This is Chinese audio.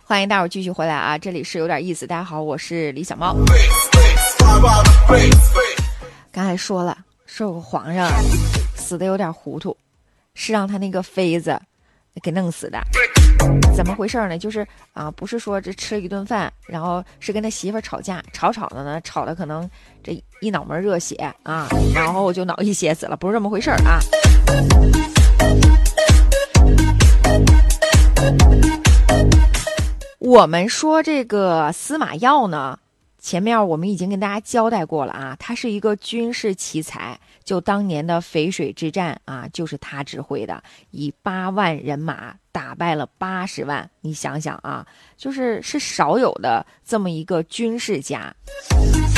欢迎大伙继续回来啊！这里是有点意思。大家好，我是李小猫。刚才说了，说有个皇上死的有点糊涂，是让他那个妃子给弄死的。怎么回事呢？就是不是说这吃了一顿饭，然后是跟他媳妇吵架，吵的呢，吵的可能这一脑门热血啊，然后就脑溢血死了，不是这么回事啊。我们说这个司马曜呢，前面我们已经跟大家交代过了啊，他是一个军事奇才，就当年的淝水之战啊，就是他指挥的，以8万人马打败了80万，你想想啊，是少有的这么一个军事家。